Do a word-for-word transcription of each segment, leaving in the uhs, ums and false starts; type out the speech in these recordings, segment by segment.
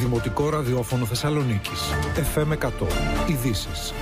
Δημοτικό Ραδιόφωνο Θεσσαλονίκης. εφ εμ εκατό. Ειδήσεις.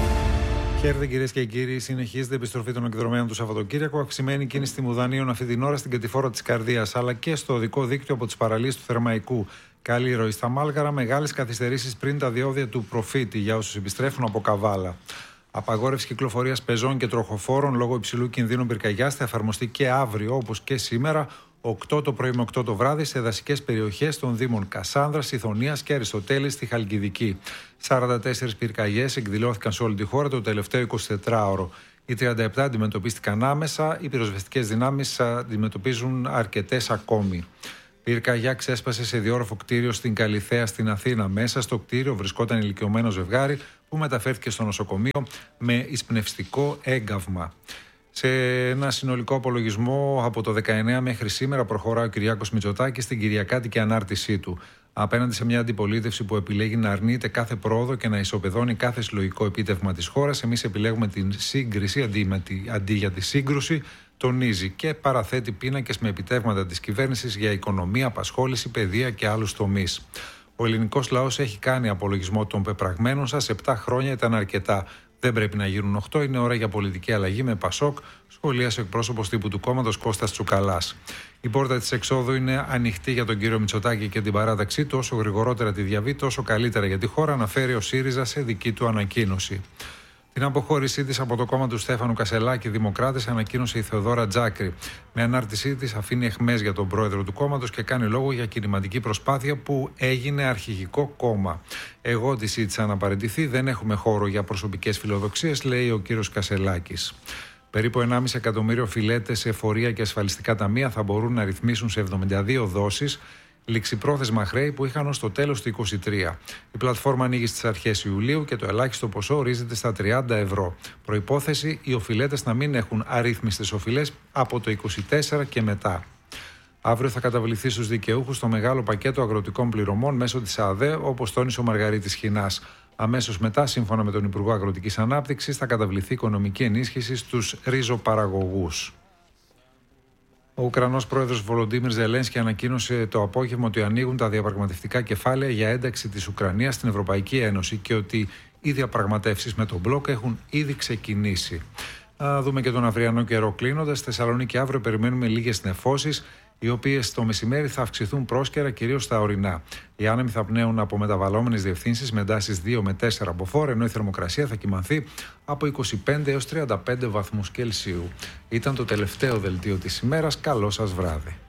Χαίρετε κυρίες και κύριοι, συνεχίζεται η επιστροφή των εκδρομένων του Σαββατοκύριακο. Αυξημένη κίνηση στη Μουδανίων αυτή την ώρα στην κατηφόρα της Καρδίας, αλλά και στο οδικό δίκτυο από τις παραλίες του Θερμαϊκού. Καλή ροή στα Μάλγαρα, μεγάλες καθυστερήσεις πριν τα διόδια του Προφήτη για όσους επιστρέφουν από Καβάλα. Απαγόρευση κυκλοφορίας πεζών και τροχοφόρων λόγω υψηλού κινδύνου πυρκαγιάς θα εφαρμοστεί και αύριο, όπως και σήμερα, οκτώ το πρωί με οκτώ το βράδυ, σε δασικές περιοχές των Δήμων Κασάνδρας, Ιθωνίας και Αριστοτέλης στη Χαλκιδική. σαράντα τέσσερις πυρκαγιές εκδηλώθηκαν σε όλη τη χώρα το τελευταίο εικοσιτετράωρο. Οι τριάντα επτά αντιμετωπίστηκαν άμεσα, οι πυροσβεστικές δυνάμεις αντιμετωπίζουν αρκετές ακόμη. Πυρκαγιά ξέσπασε σε διόροφο κτίριο στην Καλιθέα στην Αθήνα. Μέσα στο κτίριο βρισκόταν ηλικιωμένο ζευγάρι που μεταφέρθηκε στο νοσοκομείο με εισπνευστικό έγκαυμα. Σε ένα συνολικό απολογισμό από το δεκαεννέα μέχρι σήμερα προχωρά ο Κυριάκος Μητσοτάκης στην κυριακάτικη ανάρτησή του. Απέναντι σε μια αντιπολίτευση που επιλέγει να αρνείται κάθε πρόοδο και να ισοπεδώνει κάθε συλλογικό επίτευγμα της χώρας, εμείς επιλέγουμε την σύγκριση αντί, με τη, αντί για τη σύγκρουση, τονίζει και παραθέτει πίνακες με επιτεύγματα της κυβέρνησης για οικονομία, απασχόληση, παιδεία και άλλους τομείς. Ο ελληνικός λαός έχει κάνει απολογισμό των πεπραγμένων σας. Επτά χρόνια ήταν αρκετά. Δεν πρέπει να γίνουν οχτώ. Είναι ώρα για πολιτική αλλαγή με Πασόκ, σχολίασε ο εκπρόσωπος τύπου του κόμματος Κώστας Τσουκαλάς. Η πόρτα της εξόδου είναι ανοιχτή για τον κύριο Μητσοτάκη και την παράταξή του. Όσο γρηγορότερα τη διαβεί, τόσο καλύτερα για τη χώρα, αναφέρει ο ΣΥΡΙΖΑ σε δική του ανακοίνωση. Την αποχώρησή της από το κόμμα του Στέφανου Κασελάκη, Δημοκράτες, ανακοίνωσε η Θεοδόρα Τζάκρη. Με ανάρτησή της αφήνει αιχμές για τον πρόεδρο του κόμματος και κάνει λόγο για κινηματική προσπάθεια που έγινε αρχηγικό κόμμα. Εγώ τη ζήτησα να παραιτηθεί, δεν έχουμε χώρο για προσωπικές φιλοδοξίες, λέει ο κύριος Κασελάκης. Περίπου ενάμιση εκατομμύριο φιλέτες σε εφορία και ασφαλιστικά ταμεία θα μπορούν να ρυθμίσουν σε εβδομήντα δύο δόσεις ληξιπρόθεσμα χρέη που είχαν ως το τέλος του είκοσι τρία. Η πλατφόρμα ανοίγει στις αρχές Ιουλίου και το ελάχιστο ποσό ορίζεται στα τριάντα ευρώ. Προϋπόθεση οι οφειλέτες να μην έχουν αρρύθμιστες οφειλές από το είκοσι τέσσερα και μετά. Αύριο θα καταβληθεί στους δικαιούχους το μεγάλο πακέτο αγροτικών πληρωμών μέσω της ΑΔΕ, όπως τόνισε ο Μαργαρίτης Χινάς. Αμέσως μετά, σύμφωνα με τον Υπουργό Αγροτικής Ανάπτυξης, θα καταβληθεί οικονομική ενίσχυση στους ρίζοπαραγωγούς. Ο Ουκρανός πρόεδρος Βολοντίμιρ Ζελένσκι ανακοίνωσε το απόγευμα ότι ανοίγουν τα διαπραγματευτικά κεφάλαια για ένταξη της Ουκρανίας στην Ευρωπαϊκή Ένωση και ότι οι διαπραγματεύσεις με τον μπλοκ έχουν ήδη ξεκινήσει. Να δούμε και τον αυριανό καιρό κλείνοντας. Στη Θεσσαλονίκη αύριο περιμένουμε λίγες νεφώσεις, οι οποίες το μεσημέρι θα αυξηθούν πρόσκαιρα κυρίως στα ορεινά. Οι άνεμοι θα πνέουν από μεταβαλλόμενες διευθύνσεις με εντάσεις δύο με τέσσερα από φόρ, ενώ η θερμοκρασία θα κυμανθεί από είκοσι πέντε έως τριάντα πέντε βαθμούς Κελσίου. Ήταν το τελευταίο δελτίο της ημέρας. Καλό σας βράδυ.